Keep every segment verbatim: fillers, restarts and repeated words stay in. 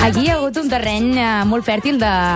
Aquí hi ha hagut un terreny eh, molt fèrtil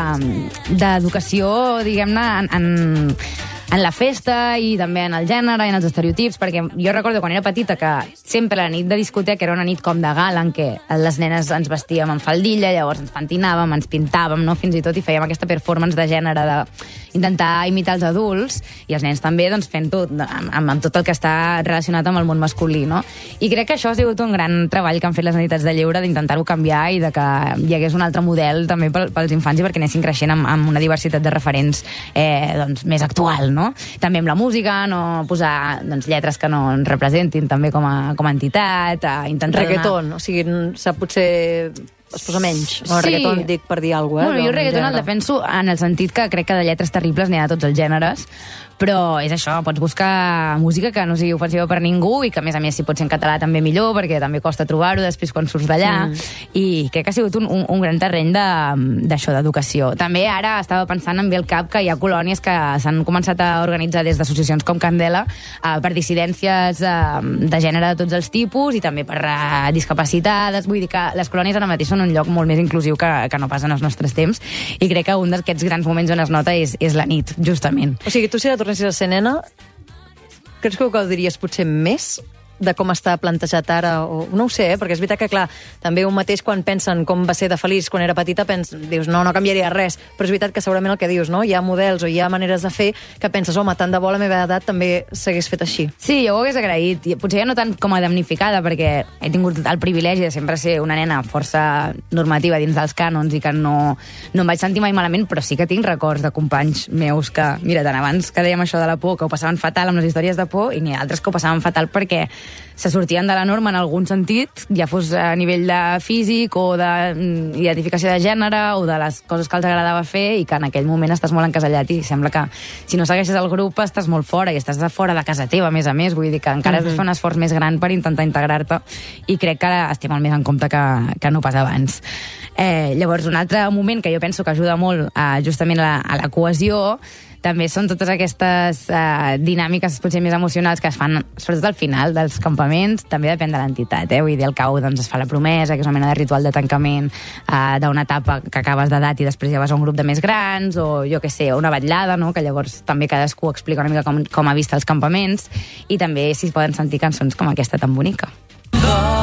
d'educació, de, diguem-ne, en, en, en la festa i també en el gènere i en els estereotips, perquè jo recordo quan era petita que sempre la nit de discoteca era una nit com de gala en què les nenes ens vestíem en faldilla, llavors ens pentinàvem, ens pintàvem, no? Fins i tot i fèiem aquesta performance de gènere d'intentar imitar els adults i els nens també doncs, fent tot, amb, amb tot el que està relacionat amb el món masculí, no? I crec que això ha sigut un gran treball que han fet les entitats de lleure d'intentar-ho canviar i de que hi hagués un altre model també pels infants i perquè anessin creixent amb, amb una diversitat de referents eh, doncs, més actual, no? També amb la música, no posar doncs, lletres que no ens representin també com a, com a entitat, a intentar reggaeton, donar... o sigui, potser es posa menys. No, sí. Reggaeton dic per dir alguna cosa. Bueno, jo el reggaeton el defenso en el sentit que crec que de lletres terribles n'hi ha de tots els gèneres, però és això, pots buscar música que no sigui ofensiva per ningú i que, a més a més, si pot ser en català també millor, perquè també costa trobar-ho després quan surts d'allà, mm. i crec que ha sigut un, un, un gran terreny d'això, de, d'educació. També ara estava pensant en ve al cap que hi ha colònies que s'han començat a organitzar des d'associacions com Candela eh, per dissidències eh, de gènere de tots els tipus i també per eh, discapacitades. Vull dir que les colònies ara mateix són un lloc molt més inclusiu que, que no pas en els nostres temps, i crec que un d'aquests grans moments on es nota és, és la nit, justament. O sigui, tu si la tornessis a ser nena, creus que ho diries potser més de com està plantejat ara? O, no ho sé, eh? Perquè és veritat que, clar, també un mateix quan pensen com va ser de feliç quan era petita, pens, dius, no, no canviaria res, però és veritat que segurament el que dius, no? Hi ha models o hi ha maneres de fer que penses, home, tant de bo a la meva edat també s'hagués fet així. Sí, jo ho hagués agraït. Potser ja no tant com a damnificada, perquè he tingut el privilegi de sempre ser una nena força normativa dins dels cànons i que no, no em vaig sentir mai malament, però sí que tinc records de companys meus que, mira, tant abans que dèiem això de la por, que ho passaven fatal amb les històries de por, i n'hi ha altres que ho passaven fatal perquè se sortien de la norma en algun sentit, ja fos a nivell de físic o d'identificació de gènere o de les coses que els agradava fer, i que en aquell moment estàs molt encasellat i sembla que si no segueixes el grup estàs molt fora i estàs de fora de casa teva, a més a més, vull dir que encara has de fer un esforç més gran per intentar integrar-te, i crec que ara estic molt més en compte que, que no pas abans. Eh, llavors, un altre moment que jo penso que ajuda molt a, justament a la, a la cohesió també són totes aquestes eh, dinàmiques potser més emocionals que es fan, sobretot al final dels campaments, també depèn de l'entitat, eh? Vull dir, al cau doncs, es fa la promesa, que és una mena de ritual de tancament eh, d'una etapa que acabes d'edat i després ja vas a un grup de més grans, o jo què sé, una vetllada, no? Que llavors també cadascú explica una mica com, com ha vist els campaments, i també si es poden sentir cançons com aquesta tan bonica.